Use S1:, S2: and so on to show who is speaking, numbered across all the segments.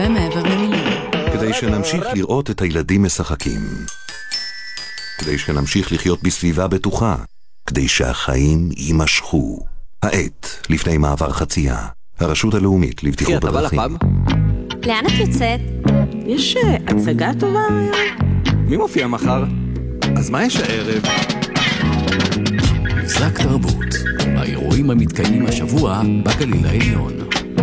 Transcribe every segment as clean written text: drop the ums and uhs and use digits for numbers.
S1: ומעבר למילים.
S2: כדי שנמשיך לראות את הילדים משחקים. כדי שנמשיך לחיות בסביבה בטוחה. כדי שהחיים יימשכו. העת לפני מעבר חצייה. הרשות הלאומית לבטיחות בדרכים.
S3: לאן את יוצאת?
S4: יש הצגה טובה היום?
S5: מי מופיע מחר? אז מה יש הערב?
S1: מבזק תרבות. האירועים המתקיימים השבוע בגליל העליון.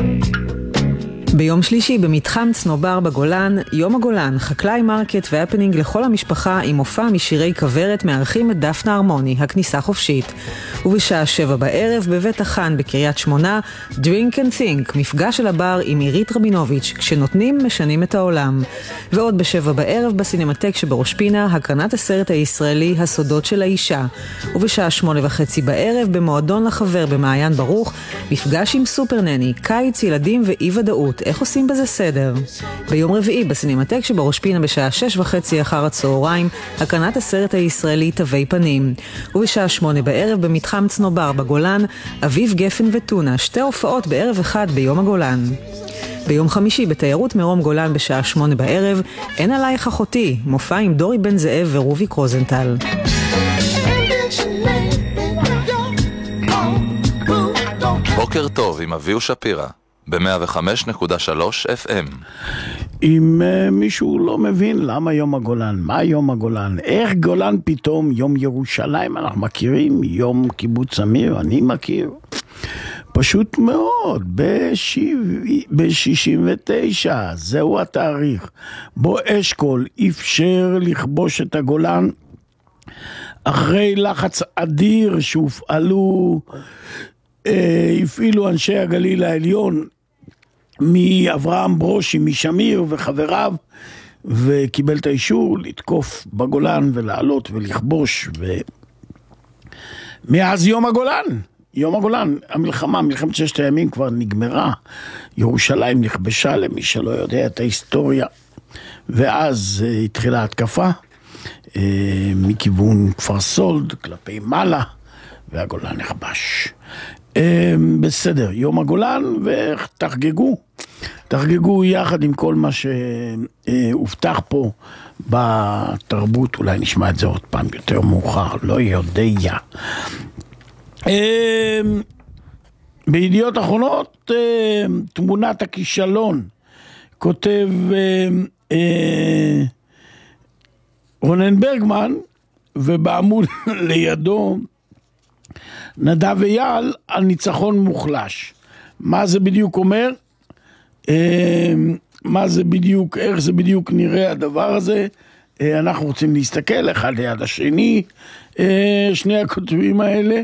S4: ביום שלישי במתחם צנובר בגולן, יום הגולן, חקלאי מרקט והפנינג לכל המשפחה עם מופע משירי כברת מארחים את דפנה הרמוני, הכניסה חופשית. ובשעה 7 בערב בבית החן בקריית שמונה, Drink and Think, מפגש של הבר עם עירית רבינוביץ', כשנותנים משנים את העולם. ועוד ב7 בערב בסינמטק שבראש פינה, הקרנת הסרט הישראלי הסודות של האישה. ובשעה 8:30 בערב במועדון לחבר במעיין ברוך, מפגש עם סופרנני, קיץ, ילדים ואי ודאות. איך עושים בזה סדר? ביום רביעי בסינמטק שבראש פינה בשעה 6:30 אחר הצהריים, הקרנת הסרט הישראלי תווי פנים. ובשעה 8 בערב במתחם צנובר בגולן, אביב גפן וטונה, שתי הופעות בערב אחד ביום הגולן. ביום חמישי בתיירות מרום גולן בשעה 8 בערב, אין עלייך אחותי, מופע עם דורי בן זאב ורובי קרוזנטל.
S6: בוקר טוב עם אביהו שפירא ב-105.3 FM.
S7: אם מישהו לא מבין למה יום הגולן, מה יום הגולן, איך גולן פתאום יום ירושלים, אנחנו מכירים, יום קיבוץ אמיר, אני מכיר. פשוט מאוד, ב-69, זהו התאריך, בו אשכול אפשר לכבוש את הגולן, אחרי לחץ אדיר הפעילו אנשי הגליל העליון, מאברהם ברושי, משמיר וחבריו, וקיבל את האישור לתקוף בגולן ולעלות ולכבוש. מאז יום הגולן, המלחמה, מלחמת ששת הימים כבר נגמרה, ירושלים נכבשה למי שלא יודע את ההיסטוריה, ואז התחילה התקפה מכיוון כפר סולד כלפי מעלה, והגולן נכבש. בסדר, יום הגולן, ותחגגו יחד עם כל מה שהובטח פה בתרבות. אולי נשמע את זה עוד פעם יותר מאוחר, לא יודע. בידיעות אחרונות, תמונת הכישלון, כותב רונן ברגמן, ובעמוד לידו נדב אייל על ניצחון מוחלש. מה זה בדיוק אומר? מה זה בדיוק, איך זה בדיוק נראה הדבר הזה? אנחנו רוצים להסתכל אחד ליד השני, שני הכותבים האלה.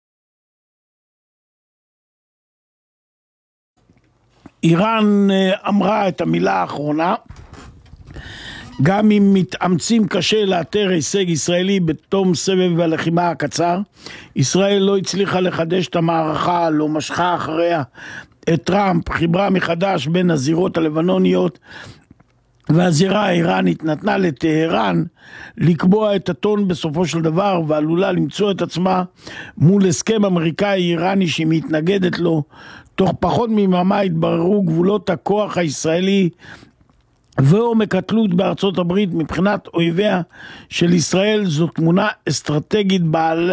S7: איראן אמרה את המילה האחרונה, גם אם מתאמצים קשה לאתר הישג ישראלי בתום סבב הלחימה הקצר, ישראל לא הצליחה לחדש את המערכה, לא משכה אחריה את טראמפ, חיברה מחדש בין הזירות הלבנוניות, והזירה האיראנית נתנה לטהרן לקבוע את הטון בסופו של דבר, ועלולה למצוא את עצמה מול הסכם אמריקאי-איראני שהיא מתנגדת לו. תוך פחות מיממה התבררו גבולות הכוח הישראלי ועומק התלות בארצות הברית מבחינת אויביה של ישראל. זו תמונה אסטרטגית